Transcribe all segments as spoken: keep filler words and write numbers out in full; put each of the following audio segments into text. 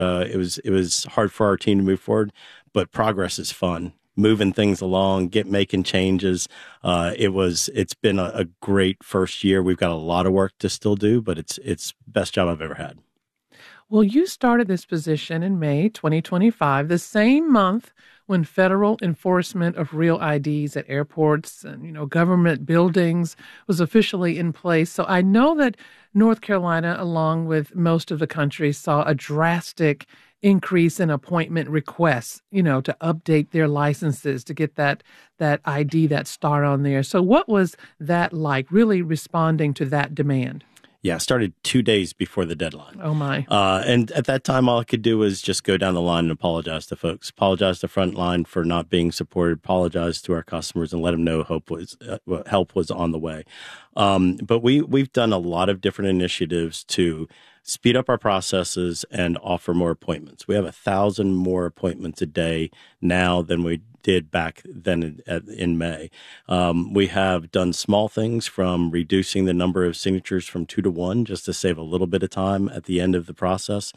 Uh, it was it was hard for our team to move forward, but progress is fun. Moving things along, get making changes. Uh, it was it's been a, a great first year. We've got a lot of work to still do, but it's it's best job I've ever had. Well, you started this position in May twenty twenty-five, the same month when federal enforcement of real I Ds at airports and, you know, government buildings was officially in place. So I know that North Carolina, along with most of the country, saw a drastic increase in appointment requests, you know, to update their licenses, to get that that I D, that star on there. So what was that like, really responding to that demand? Yeah, I started two days before the deadline. Oh, my. Uh, and at that time, all I could do was just go down the line and apologize to folks, apologize to Frontline for not being supported, apologize to our customers, and let them know hope was, uh, help was on the way. Um, but we, we've done a lot of different initiatives to speed up our processes and offer more appointments. We have a thousand more appointments a day now than we did back then in, in May. Um, we have done small things from reducing the number of signatures from two to one just to save a little bit of time at the end of the process,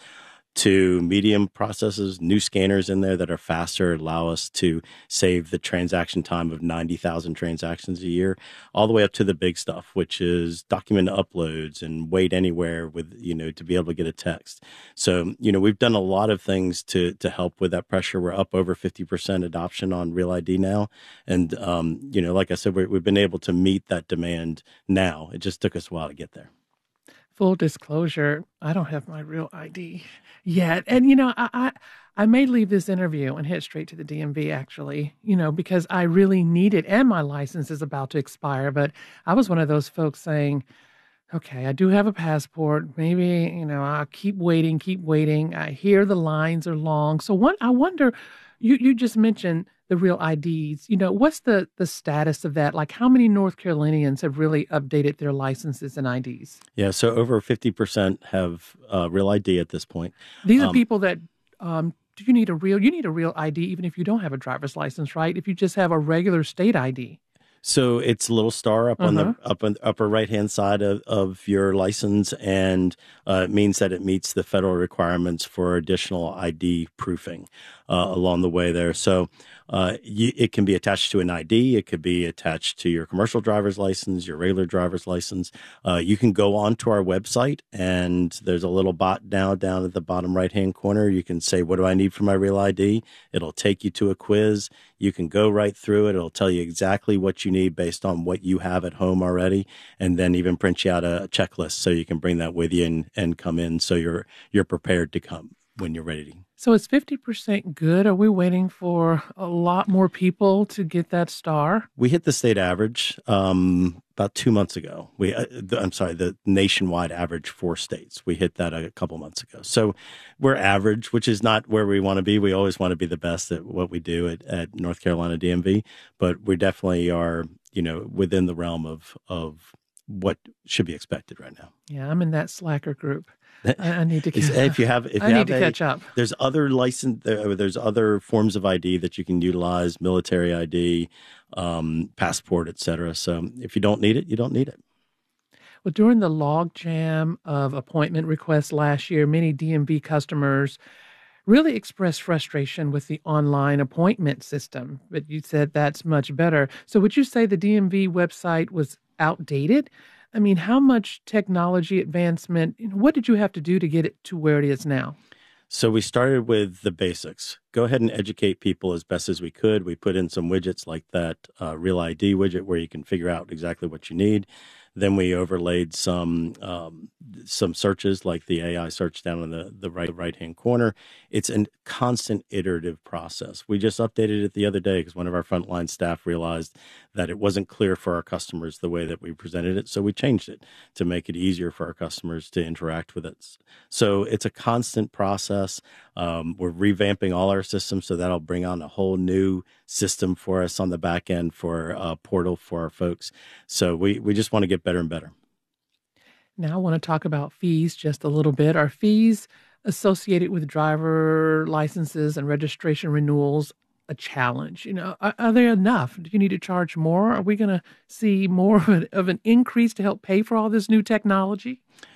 to medium processes, new scanners in there that are faster, allow us to save the transaction time of ninety thousand transactions a year, all the way up to the big stuff, which is document uploads and wait anywhere with, you know, to be able to get a text. So, you know, we've done a lot of things to to help with that pressure. We're up over fifty percent adoption on Real I D now. And, um, you know, like I said, we're, we've been able to meet that demand now. It just took us a while to get there. Full disclosure, I don't have my real I D yet. And, you know, I, I I may leave this interview and head straight to the D M V, actually, you know, because I really need it and my license is about to expire. But I was one of those folks saying, okay, I do have a passport. Maybe, you know, I'll keep waiting, keep waiting. I hear the lines are long. So what I wonder, you, you just mentioned the real I Ds. You know, what's the, the status of that? Like, how many North Carolinians have really updated their licenses and I Ds? Yeah, so over fifty percent have uh, Real I D at this point. These are Um, people that, um, do you need a real, you need a real I D even if you don't have a driver's license, right? If you just have a regular state I D. So it's a little star up on Uh-huh. the up on the upper right hand side of, of your license, and uh, it means that it meets the federal requirements for additional I D proofing uh, along the way there. So uh, you, it can be attached to an I D. It could be attached to your commercial driver's license, your regular driver's license. Uh, you can go onto our website, and there's a little bot now down at the bottom right hand corner. You can say, "What do I need for my Real I D?" It'll take you to a quiz. You can go right through it. It'll tell you exactly what you need based on what you have at home already, and then even print you out a checklist so you can bring that with you and, and come in so you're you're prepared to come when you're ready. So it's fifty percent good. Are we waiting for a lot more people to get that star? We hit the state average um, about two months ago. We, uh, the, I'm sorry, the nationwide average for states. We hit that a couple months ago. So we're average, which is not where we want to be. We always want to be the best at what we do at, at North Carolina D M V, but we definitely are, you know, within the realm of of what should be expected right now. Yeah, I'm in that slacker group. I, I need to. Catch, if you have, if I you need have to a, catch up. There's other license. There, there's other forms of I D that you can utilize: military I D, um, passport, et cetera. So if you don't need it, you don't need it. Well, during the logjam of appointment requests last year, many D M V customers really expressed frustration with the online appointment system. But you said that's much better. So would you say the D M V website was outdated? I mean, how much technology advancement, what did you have to do to get it to where it is now? So we started with the basics. Go ahead and educate people as best as we could. We put in some widgets like that uh, Real I D widget where you can figure out exactly what you need. Then we overlaid some um, some searches like the A I search down in the, the right right hand corner. It's a constant iterative process. We just updated it the other day because one of our frontline staff realized that it wasn't clear for our customers the way that we presented it. So we changed it to make it easier for our customers to interact with it. So it's a constant process. Um, we're revamping all our systems, so that'll bring on a whole new system for us on the back end for a portal for our folks. So we, we just want to get better and better. Now I want to talk about fees just a little bit. Are fees associated with driver licenses and registration renewals a challenge? You know, are, are they enough? Do you need to charge more? Are we going to see more of an, of an increase to help pay for all this new technology?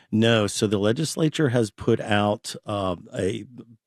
No, so the legislature has put out uh, a